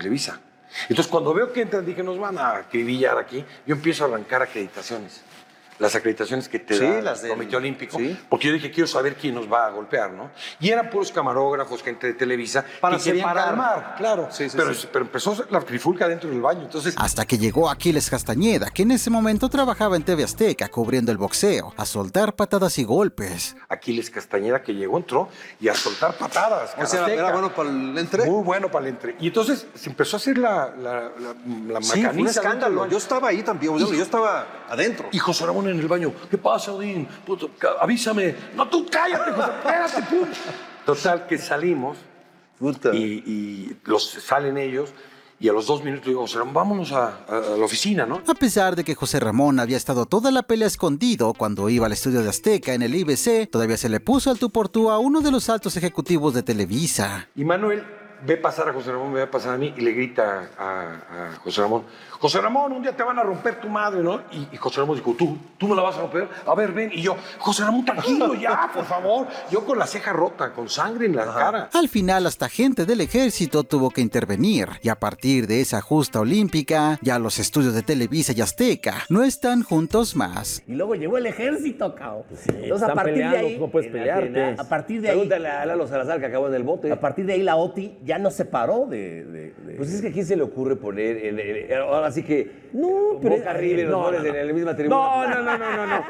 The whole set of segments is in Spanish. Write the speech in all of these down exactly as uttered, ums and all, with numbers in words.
Televisa. Entonces, cuando veo que entran, dije, nos van a acribillar aquí, yo empiezo a arrancar acreditaciones. Las acreditaciones que te sí, da las el Comité Olímpico, sí. porque yo dije, quiero saber quién nos va a golpear, ¿no? Y eran puros camarógrafos, gente de Televisa, para que querían separar. calmar, claro. Sí, sí, pero, sí. pero empezó la trifulca dentro del baño, entonces... Hasta que llegó Aquiles Castañeda, que en ese momento trabajaba en T V Azteca cubriendo el boxeo, a soltar patadas y golpes. Aquiles Castañeda, que llegó, entró, y a soltar patadas. O sea, era bueno para el entre. Muy bueno para el entre. Y entonces se empezó a hacer la, la, la, la sí, macaniza. fue un escándalo. Yo estaba ahí también, yo, yo estaba adentro. Y José Ramón en el baño, ¿qué pasa, Odín? Puto, avísame. No, tú cállate, José, espérate, pum. Total, que salimos y, y los, salen ellos y a los dos minutos digo, José Ramón, vámonos a, a, a la oficina, ¿no? A pesar de que José Ramón había estado toda la pelea escondido cuando iba al estudio de Azteca en el I B C, todavía se le puso al tú por tú a uno de los altos ejecutivos de Televisa. Y Manuel ve pasar a José Ramón, ve pasar a mí y le grita a, a José Ramón, José Ramón, un día te van a romper tu madre, ¿no? Y, y José Ramón dijo, ¿tú, tú me la vas a romper? A ver, ven. Y yo, José Ramón, tranquilo ya, por favor. Yo con la ceja rota, con sangre en la Ajá. cara. Al final, hasta gente del ejército tuvo que intervenir. Y a partir de esa justa olímpica, ya los estudios de Televisa y Azteca no están juntos más. Y luego llegó el ejército, cao. Pues sí, Entonces, a partir peleando, de ahí... No puedes pelearte. A partir de ahí... Pregúntale a Lalo Salazar, que acabó en el bote. A partir de ahí, la O T I ya no se paró de... de, de pues es que a quién se le ocurre poner... El, el, el, ahora sí que... No, pero... Boca arriba y los no, goles no, no. en la misma tribuna. No, no, no, no, no, no.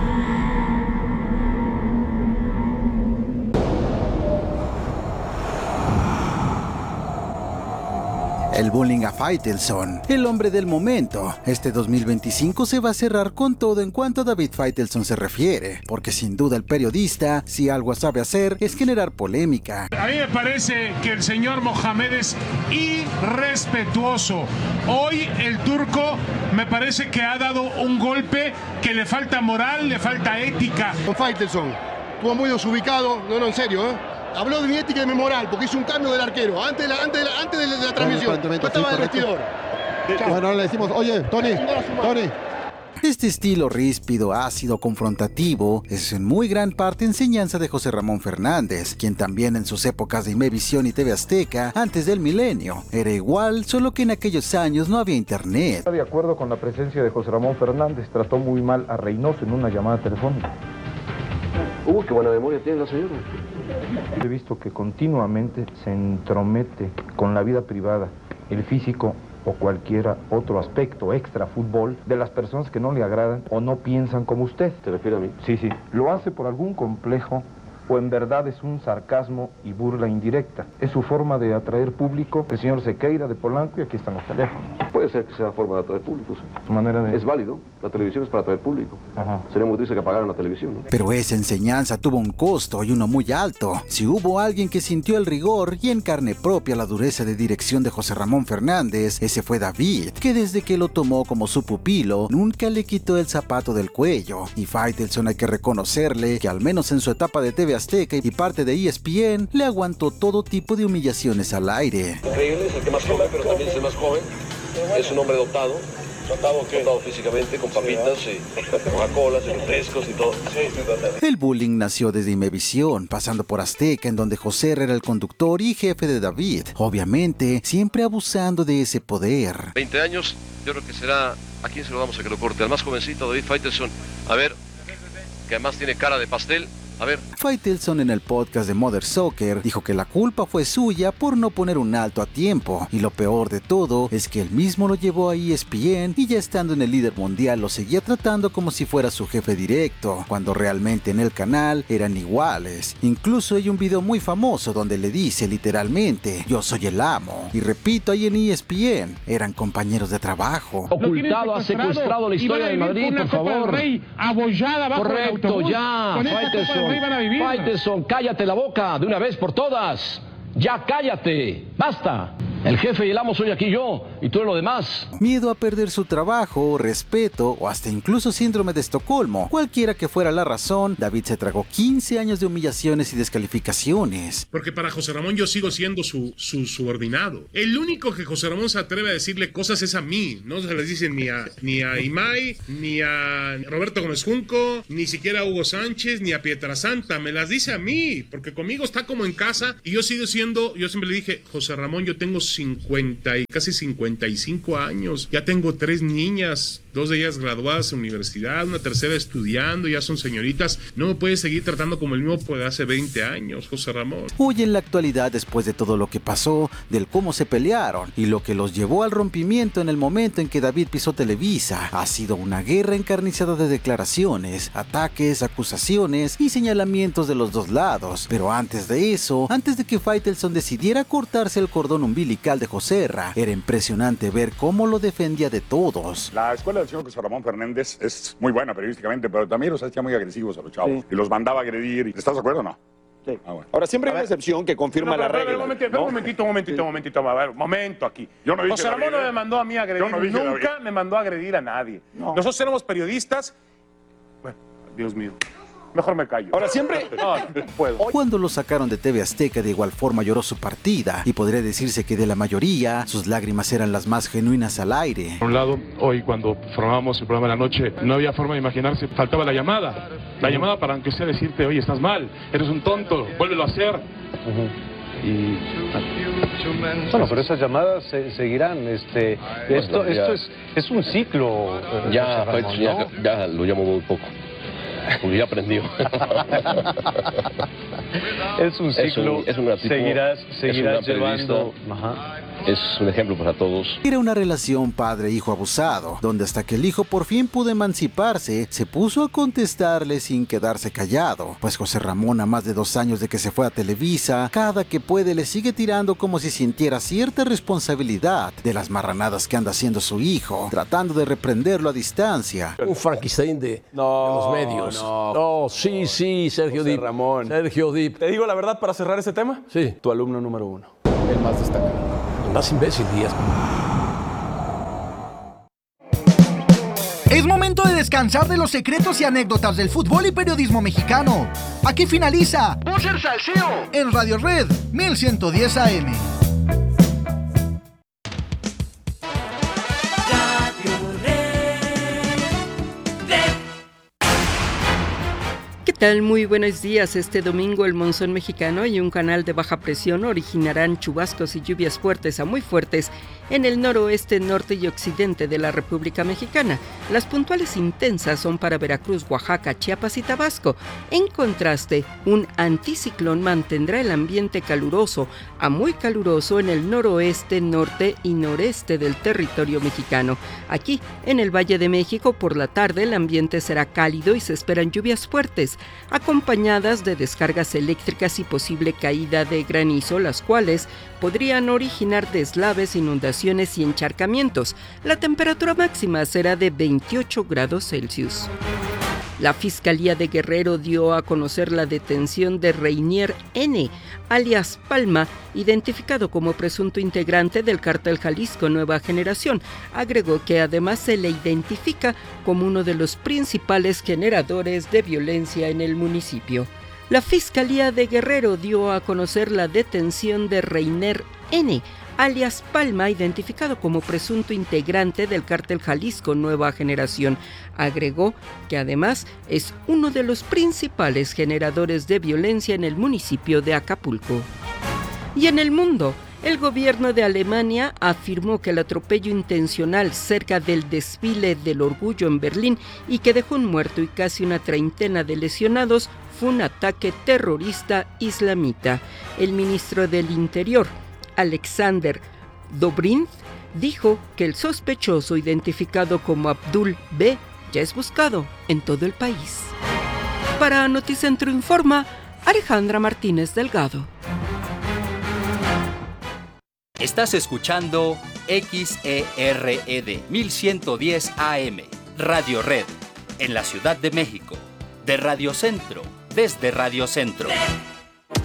El bullying a Faitelson, el hombre del momento. Este dos mil veinticinco se va a cerrar con todo en cuanto a David Faitelson se refiere, porque sin duda el periodista, si algo sabe hacer, es generar polémica. A mí me parece que el señor Mohamed es irrespetuoso. Hoy el turco me parece que ha dado un golpe que le falta moral, le falta ética. Faitelson, estuvo muy desubicado, no, no, en serio, ¿eh? Habló de mi ética y de mi moral, porque hizo un cambio del arquero, antes de la, antes de la, antes de la, de la transmisión. Yo estaba en el vestidor. Bueno, le decimos, oye, Tony, Tony. Este estilo ríspido, ácido, confrontativo, es en muy gran parte enseñanza de José Ramón Fernández, quien también en sus épocas de Imevisión y T V Azteca, antes del milenio, era igual, solo que en aquellos años no había internet. De acuerdo con la presencia de José Ramón Fernández, trató muy mal a Reynoso en una llamada telefónica. Uy, qué buena memoria tiene la señora. He visto que continuamente se entromete con la vida privada, el físico o cualquier otro aspecto extra fútbol de las personas que no le agradan o no piensan como usted. ¿Te refieres a mí? Sí, sí. ¿Lo hace por algún complejo o en verdad es un sarcasmo y burla indirecta? Es su forma de atraer público. El señor Sequeira de Polanco y aquí están los teléfonos. Puede ser que sea forma de atraer público. Sí. Su manera de... Es válido. La televisión es para atraer público. Ajá. Sería muy triste que apagaran la televisión, ¿no? Pero esa enseñanza tuvo un costo y uno muy alto. Si hubo alguien que sintió el rigor y en carne propia la dureza de dirección de José Ramón Fernández, ese fue David, que desde que lo tomó como su pupilo, nunca le quitó el zapato del cuello. Y Faitelson hay que reconocerle que al menos en su etapa de T V Azteca y parte de E S P N, le aguantó todo tipo de humillaciones al aire. Increíble, es el que más come, pero también es el más joven. Es un hombre dotado. ¿Dotado qué? Dotado físicamente, con papitas y Coca-Colas y refrescos y todo. El bullying nació desde Imevisión, pasando por Azteca, en donde José era el conductor y jefe de David. Obviamente, siempre abusando de ese poder. veinte años, yo creo que será... ¿A quién se lo damos a que lo corte? Al más jovencito, David Faitelson. A ver, que además tiene cara de pastel. A ver. Faitelson en el podcast de Mother Soccer dijo que la culpa fue suya por no poner un alto a tiempo, y lo peor de todo es que él mismo lo llevó a E S P N y ya estando en el líder mundial lo seguía tratando como si fuera su jefe directo, cuando realmente en el canal eran iguales. Incluso hay un video muy famoso donde le dice literalmente, yo soy el amo, y repito, ahí en E S P N eran compañeros de trabajo. Ocultado, ha secuestrado la historia de Madrid, por favor. Rey, abollada bajo correcto, ya, Faitelson. Faitelson, cállate la boca de una vez por todas. Ya cállate, basta. El jefe y el amo soy aquí yo, y tú eres lo demás. Miedo a perder su trabajo, respeto o hasta incluso síndrome de Estocolmo. Cualquiera que fuera la razón, David se tragó quince años de humillaciones y descalificaciones. Porque para José Ramón yo sigo siendo su, su subordinado. El único que José Ramón se atreve a decirle cosas es a mí. No se les dicen ni a, ni a Imai, ni a Roberto Gómez Junco, ni siquiera a Hugo Sánchez, ni a Pietrasanta. Me las dice a mí, porque conmigo está como en casa y yo sigo siendo, yo siempre le dije, José Ramón, yo tengo cincuenta y casi cincuenta y cinco años. Ya tengo tres niñas, dos de ellas graduadas en universidad, una tercera estudiando, ya son señoritas. No me puedes seguir tratando como el mismo de hace veinte años, José Ramón. Hoy en la actualidad, después de todo lo que pasó, del cómo se pelearon y lo que los llevó al rompimiento en el momento en que David pisó Televisa, ha sido una guerra encarnizada de declaraciones, ataques, acusaciones y señalamientos de los dos lados. Pero antes de eso, antes de que Faitelson decidiera cortarse el cordón umbilical de Joserra, era impresionante ver cómo lo defendía de todos. La escuela del señor José Ramón Fernández es muy buena periodísticamente, pero también los hacía muy agresivos a los chavos. Sí. Y los mandaba a agredir. ¿Estás de acuerdo o no? Sí. Ah, bueno. Ahora, siempre hay una excepción que confirma no, la pero, regla. Un momentito, ¿no? un momentito, un momentito, un momentito, a ver, un momento aquí. Yo no dije José Ramón no me mandó a mí a agredir, no nunca David. me mandó a agredir a nadie. No. Nosotros éramos periodistas. Bueno, Dios mío. Mejor me callo. Ahora siempre... No, no puedo. Cuando lo sacaron de T V Azteca, de igual forma lloró su partida, y podría decirse que de la mayoría, sus lágrimas eran las más genuinas al aire. Por un lado, hoy cuando formábamos el programa de la noche, no había forma de imaginarse, faltaba la llamada. La llamada para aunque sea decirte, oye, estás mal, eres un tonto, vuélvelo a hacer. Uh-huh. Y... Bueno, pero esas llamadas se, seguirán. Este, esto esto es, es un ciclo. Ya, Ramón, ya, ¿no? ya lo llamo muy poco. Porque ya aprendió. Es un ciclo. Es un, es un seguirás seguirás es un llevando. Ajá. Es un ejemplo para todos. Era una relación padre-hijo abusado, donde hasta que el hijo por fin pudo emanciparse, se puso a contestarle sin quedarse callado. Pues José Ramón, a más de dos años de que se fue a Televisa, cada que puede le sigue tirando como si sintiera cierta responsabilidad de las marranadas que anda haciendo su hijo, tratando de reprenderlo a distancia. Un Frankenstein de, no, de los medios. No, no sí, sí, Sergio José Dip. Ramón. Sergio Dip. ¿Te digo la verdad para cerrar ese tema? Sí. Tu alumno número uno. El más destacado. El más imbécil, Díaz. Es momento de descansar de los secretos y anécdotas del fútbol y periodismo mexicano. Aquí finaliza Voces Salseo en Radio Red mil ciento diez A M. ¿Qué tal? Muy buenos días. Este domingo el monzón mexicano y un canal de baja presión originarán chubascos y lluvias fuertes a muy fuertes en el noroeste, norte y occidente de la República Mexicana. Las puntuales intensas son para Veracruz, Oaxaca, Chiapas y Tabasco. En contraste, un anticiclón mantendrá el ambiente caluroso a muy caluroso en el noroeste, norte y noreste del territorio mexicano. Aquí, en el Valle de México, por la tarde el ambiente será cálido y se esperan lluvias fuertes, acompañadas de descargas eléctricas y posible caída de granizo, las cuales podrían originar deslaves, inundaciones y encharcamientos. La temperatura máxima será de veintiocho grados Celsius. La Fiscalía de Guerrero dio a conocer la detención de Reinier N., alias Palma, identificado como presunto integrante del cártel Jalisco Nueva Generación. Agregó que además se le identifica como uno de los principales generadores de violencia en el municipio. La Fiscalía de Guerrero dio a conocer la detención de Reinier N., alias Palma, identificado como presunto integrante del cártel Jalisco Nueva Generación. Agregó que además es uno de los principales generadores de violencia en el municipio de Acapulco. Y en el mundo, el gobierno de Alemania afirmó que el atropello intencional cerca del desfile del orgullo en Berlín y que dejó un muerto y casi una treintena de lesionados fue un ataque terrorista islamita. El ministro del Interior, Alexander Dobrindt, dijo que el sospechoso, identificado como Abdul B., ya es buscado en todo el país. Para Noticentro Informa, Alejandra Martínez Delgado. Estás escuchando X E R E D mil ciento diez A M, Radio Red, en la Ciudad de México, de Radio Centro, desde Radio Centro.